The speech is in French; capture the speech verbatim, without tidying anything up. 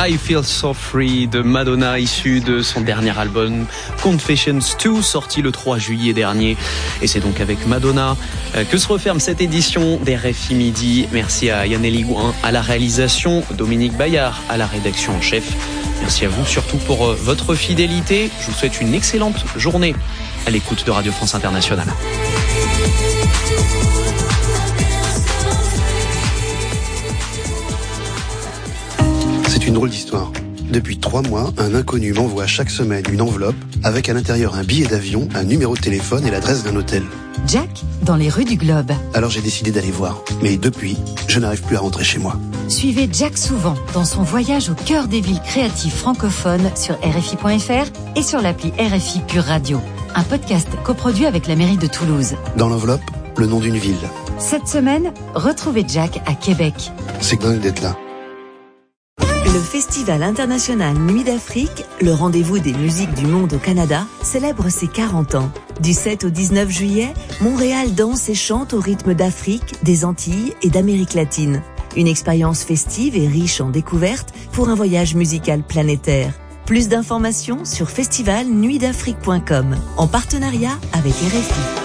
I Feel So Free de Madonna, issu de son dernier album Confessions deux, sorti le trois juillet dernier. Et c'est donc avec Madonna que se referme cette édition des R F I Midi. Merci à Yann Eligouin à la réalisation, Dominique Bayard à la rédaction en chef. Merci à vous surtout pour votre fidélité. Je vous souhaite une excellente journée à l'écoute de Radio France Internationale. C'est une drôle d'histoire. Depuis trois mois, un inconnu m'envoie chaque semaine une enveloppe avec à l'intérieur un billet d'avion, un numéro de téléphone et l'adresse d'un hôtel. Jack, dans les rues du Globe. Alors j'ai décidé d'aller voir. Mais depuis, je n'arrive plus à rentrer chez moi. Suivez Jack souvent dans son voyage au cœur des villes créatives francophones sur R F I point F R et sur l'appli R F I Pure Radio. Un podcast coproduit avec la mairie de Toulouse. Dans l'enveloppe, le nom d'une ville. Cette semaine, retrouvez Jack à Québec. C'est dingue d'être là. Le Festival international Nuit d'Afrique, le rendez-vous des musiques du monde au Canada, célèbre ses quarante ans. Du sept au dix-neuf juillet, Montréal danse et chante au rythme d'Afrique, des Antilles et d'Amérique latine. Une expérience festive et riche en découvertes pour un voyage musical planétaire. Plus d'informations sur festival nuit d'afrique point com, en partenariat avec R F I.